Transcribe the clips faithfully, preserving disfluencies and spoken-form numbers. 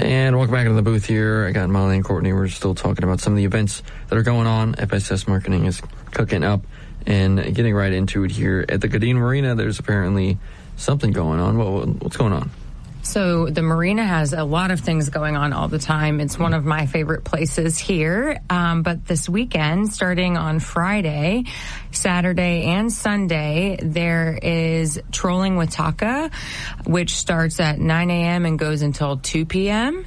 And welcome back into the booth here. I got Molly and Courtney. We're still talking about some of the events that are going on. F S S Marketing is cooking up and getting right into it here. At the Godin Marina, there's apparently something going on. What, what's going on? So the marina has a lot of things going on all the time. It's one of my favorite places here. Um, but this weekend, starting on Friday, Saturday, and Sunday, there is Trolling with Taka, which starts at nine a.m. and goes until two p.m.,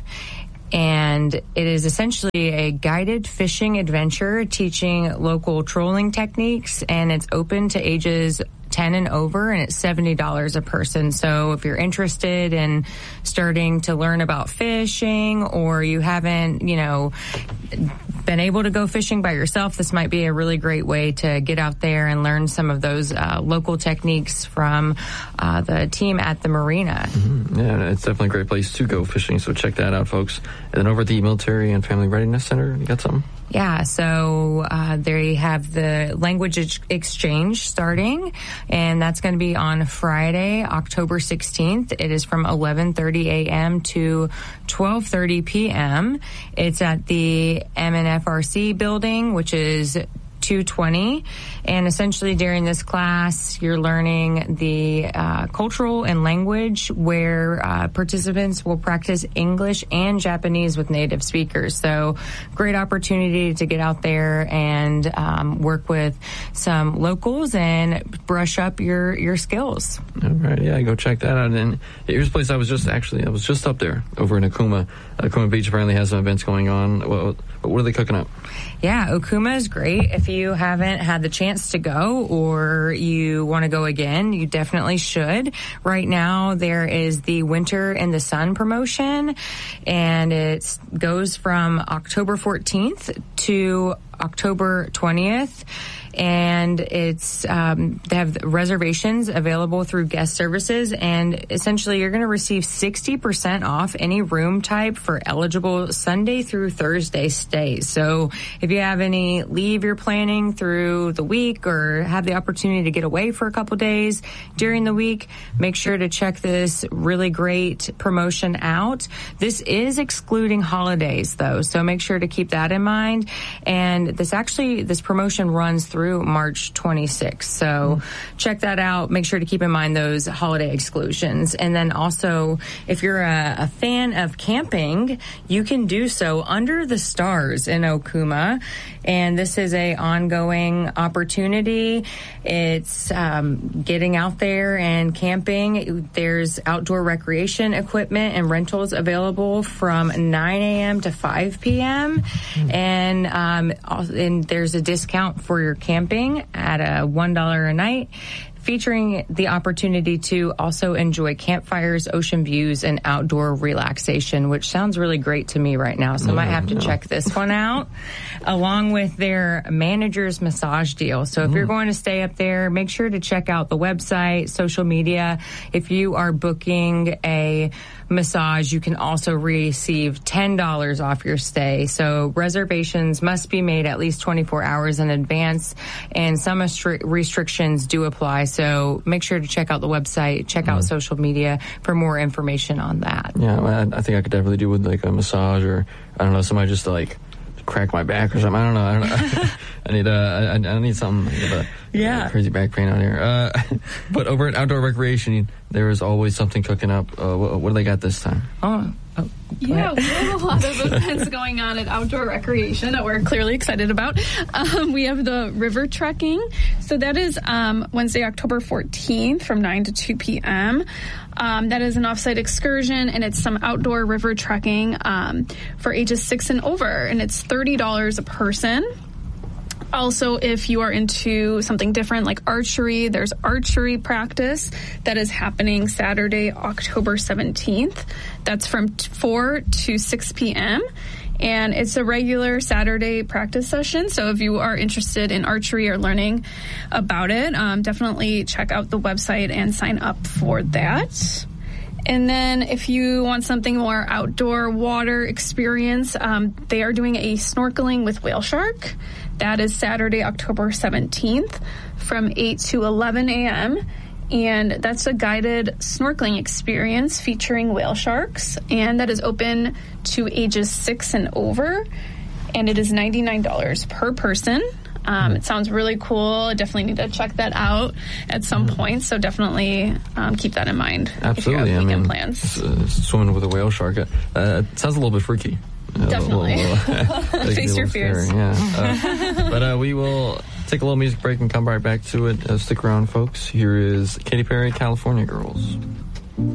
and it is essentially a guided fishing adventure teaching local trolling techniques, and it's open to ages ten and over, and it's seventy dollars a person. So if you're interested in starting to learn about fishing, or you haven't, you know, been able to go fishing by yourself, this might be a really great way to get out there and learn some of those uh, local techniques from uh, the team at the marina. Mm-hmm. Yeah, it's definitely a great place to go fishing, so check that out, folks. And then over at the Military and Family Readiness Center, you got something? Yeah, so uh, they have the language ex- exchange starting, and that's going to be on Friday, October sixteenth. It is from eleven thirty a.m. to twelve thirty p.m. It's at the M N F R C building, which is two twenty, and essentially during this class you're learning the uh, cultural and language, where uh, participants will practice English and Japanese with native speakers. So great opportunity to get out there and um, work with some locals and brush up your your skills. All right, yeah, go check that out. And here's a place I was just actually I was just up there over in Okuma. Okuma Beach apparently has some events going on. What, what are they cooking up? Yeah, Okuma is great. If you haven't had the chance to go, or you want to go again, you definitely should. Right now, there is the Winter in the Sun promotion, and it goes from October fourteenth to October twentieth. And it's um, they have reservations available through guest services, and essentially you're going to receive sixty percent off any room type for eligible Sunday through Thursday stays. So if you have any leave you're planning through the week, or have the opportunity to get away for a couple days during the week, make sure to check this really great promotion out. This is excluding holidays though, so make sure to keep that in mind. And this actually this promotion runs through through March twenty-sixth. So mm-hmm. check that out. Make sure to keep in mind those holiday exclusions. And then also, if you're a, a fan of camping, you can do so under the stars in Okuma. And this is a ongoing opportunity. It's um, getting out there and camping. There's outdoor recreation equipment and rentals available from nine a.m. to five p.m. Mm-hmm. And, um, and there's a discount for your camping at a one dollar a night, featuring the opportunity to also enjoy campfires, ocean views, and outdoor relaxation, which sounds really great to me right now. So I might have to check this one out, along with their manager's massage deal. So if mm. you're going to stay up there, make sure to check out the website, social media. If you are booking a massage, you can also receive ten dollars off your stay. So reservations must be made at least twenty-four hours in advance, and some restri- restrictions do apply. So make sure to check out the website, check out mm. social media for more information on that. Yeah, I, I think I could definitely do with like a massage, or I don't know, somebody just to like crack my back or something. I don't know. I don't know. I need uh, I, I need something. I need a, yeah, a crazy back pain out here. Uh, but over at Outdoor Recreation, there is always something cooking up. Uh, what, what do they got this time? Oh. Oh, yeah, we have a lot of events going on at Outdoor Recreation that we're clearly excited about. Um, we have the river trekking. So that is um, Wednesday, October fourteenth from nine to two p.m. Um, that is an off-site excursion, and it's some outdoor river trekking um, for ages six and over, and it's thirty dollars a person. Also, if you are into something different like archery, there's archery practice that is happening Saturday, October seventeenth. That's from four to six p.m. And it's a regular Saturday practice session. So if you are interested in archery or learning about it, um, definitely check out the website and sign up for that. And then if you want something more outdoor water experience, um, they are doing a snorkeling with whale shark. That is Saturday, October seventeenth from eight to eleven a.m. And that's a guided snorkeling experience featuring whale sharks, and that is open to ages six and over, and it is ninety-nine dollars per person. Um, it sounds really cool. I definitely need to check that out at some mm-hmm. point, so definitely um, keep that in mind. Absolutely. If you have weekend I mean, plans. Uh, swimming with a whale shark, uh, it sounds a little bit freaky. Definitely. Uh, little, little, Face your fears. Scary, yeah. Uh, but uh, we will take a little music break and come right back to it. Uh, stick around, folks. Here is Katy Perry, California Girls.